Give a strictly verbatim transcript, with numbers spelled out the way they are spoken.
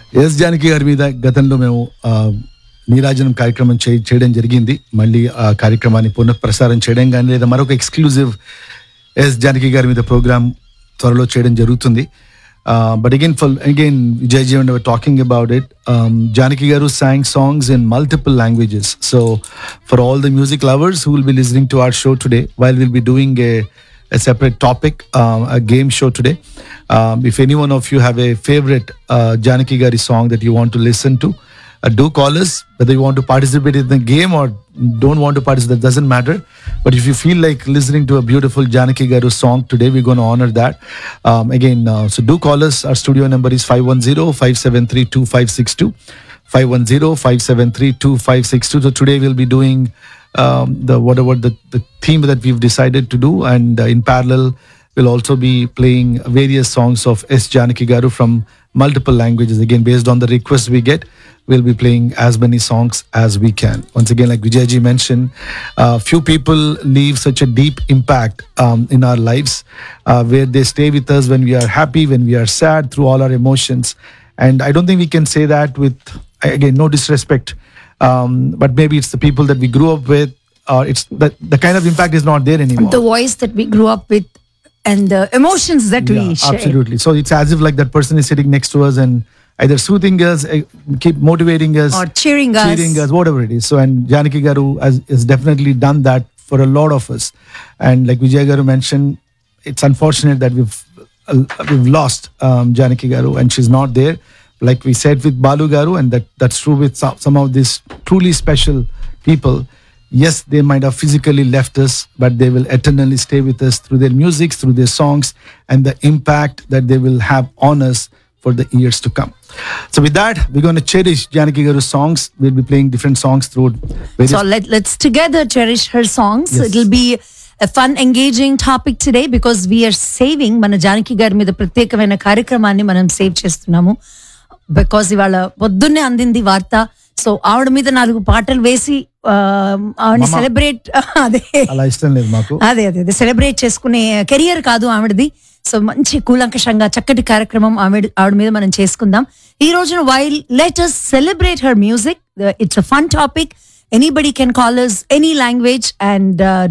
Yes Janaki గారి మీద గతంలో మేము ఆ, నీరాజనం కార్యక్రమం చే చేయడం జరిగింది. మళ్ళీ ఆ కార్యక్రమాన్ని పునఃప్రసారం చేయడం కానీ లేదా మరొక ఎక్స్క్లూజివ్ ఎస్ జానకి గారి మీద ప్రోగ్రామ్ త్వరలో చేయడం జరుగుతుంది. But again for again Vijay Jeevan talking about it. Janaki గారు sang songs in multiple languages. So for all the music lovers who will be listening to our show today, while we'll be doing a a separate topic, um, a game show today. Um, if any one of you have a favorite uh, Janaki Gari song that you want to listen to, uh, do call us. Whether you want to participate in the game or don't want to participate, that doesn't matter. But if you feel like listening to a beautiful Janaki Garu song today, we're going to honor that. Um, again, uh, so do call us. Our studio number is five one zero, five seven three, two five six two. five one zero, five seven three, two five six two. So today we'll be doing um, the whatever the, the theme that we've decided to do, and uh, in parallel we'll also be playing various songs of S. Janaki Garu from multiple languages. Again, based on the requests we get, we'll be playing as many songs as we can. Once again, like Vijayji mentioned, uh, few people leave such a deep impact um, in our lives, uh, where they stay with us when we are happy, when we are sad, through all our emotions. And I don't think we can say that with, again, no disrespect, um, but maybe it's the people that we grew up with, or it's the, the kind of impact is not there anymore. The voice that we grew up with and the emotions that Yeah, we share. absolutely. So it's as if like that person is sitting next to us and either soothing us, eh, keep motivating us, Or cheering us. cheering us, whatever it is. So, and Janaki Garu has, has definitely done that for a lot of us. And like Vijay Garu mentioned, it's unfortunate that we've uh, we've lost um, Janaki Garu and she's not there. Like we said with Balu Garu, and that, that's true with some, some of these truly special people. Yes, they might have physically left us, but they will eternally stay with us through their music, through their songs, and the impact that they will have on us for the years to come. So with that, we're going to cherish Janaki Garu's songs. We'll be playing different songs through various... So let, let's together cherish her songs. Yes. It'll be a fun, engaging topic today because we are saving మన జానకి గారి మీద ప్రత్యేకమైన కార్యక్రమాన్ని మనం save చేస్తున్నాము. Because ఇవాళ పొద్దున్నే అందింది వార్త. సో ఆవిడ మీద నాలుగు పాటలు వేసి ఆ, ఆవిడని సెలబ్రేట్ అదే అలా ఇష్టం లేదు మాకు. అదే అదే అదే సెలబ్రేట్ చేసుకునే కెరియర్ కాదు ఆవిడది. సో మంచి కూలంకషంగా చక్కటి కార్యక్రమం ఆవిడ ఆవిడ మీద మనం చేసుకుందాం ఈ రోజున. While let us celebrate her music. It's a fun topic. Anybody can call us any language and